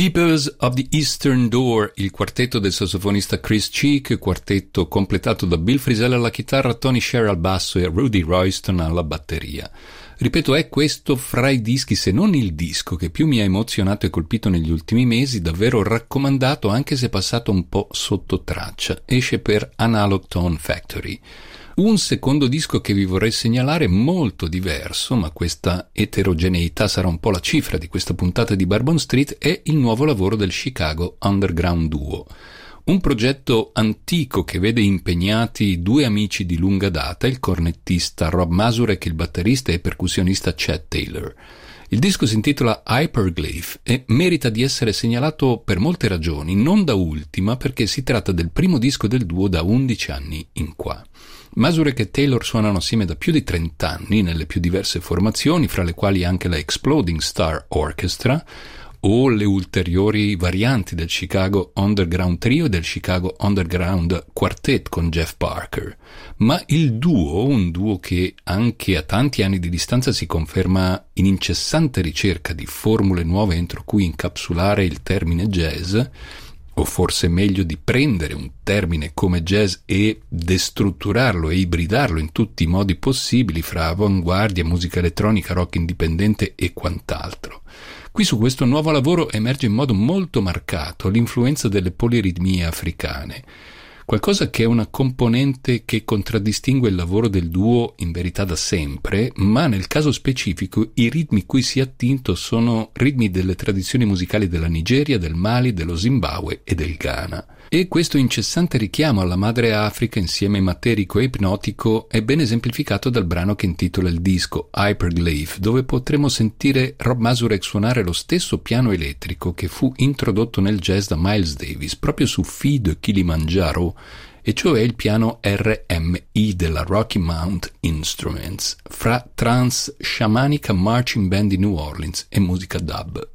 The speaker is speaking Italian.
Keepers of the Eastern Door, il quartetto del sassofonista Chris Cheek, quartetto completato da Bill Frisell alla chitarra, Tony Sher al basso e Rudy Royston alla batteria. Ripeto, è questo fra i dischi, se non il disco, che più mi ha emozionato e colpito negli ultimi mesi, davvero raccomandato anche se passato un po' sotto traccia. Esce per Analog Tone Factory. Un secondo disco che vi vorrei segnalare, molto diverso, ma questa eterogeneità sarà un po' la cifra di questa puntata di Bourbon Street, è il nuovo lavoro del Chicago Underground Duo. Un progetto antico che vede impegnati due amici di lunga data, il cornettista Rob Mazurek e il batterista e percussionista Chad Taylor. Il disco si intitola Hyperglyph e merita di essere segnalato per molte ragioni, non da ultima perché si tratta del primo disco del duo da 11 anni in qua. Mazurek e Taylor suonano assieme da più di 30 anni nelle più diverse formazioni, fra le quali anche la Exploding Star Orchestra o le ulteriori varianti del Chicago Underground Trio e del Chicago Underground Quartet con Jeff Parker. Ma il duo, un duo che anche a tanti anni di distanza si conferma in incessante ricerca di formule nuove entro cui incapsulare il termine jazz, o forse meglio di prendere un termine come jazz e destrutturarlo e ibridarlo in tutti i modi possibili fra avanguardia, musica elettronica, rock indipendente e quant'altro. Qui su questo nuovo lavoro emerge in modo molto marcato l'influenza delle poliritmie africane, qualcosa che è una componente che contraddistingue il lavoro del duo in verità da sempre, ma nel caso specifico i ritmi cui si è attinto sono ritmi delle tradizioni musicali della Nigeria, del Mali, dello Zimbabwe e del Ghana. E questo incessante richiamo alla madre Africa insieme materico e ipnotico è ben esemplificato dal brano che intitola il disco, Hyperglyph, dove potremo sentire Rob Mazurek suonare lo stesso piano elettrico che fu introdotto nel jazz da Miles Davis proprio su Fille de Kilimanjaro, e cioè il piano RMI della Rocky Mount Instruments, fra trance, sciamanica, marching band di New Orleans e musica dub.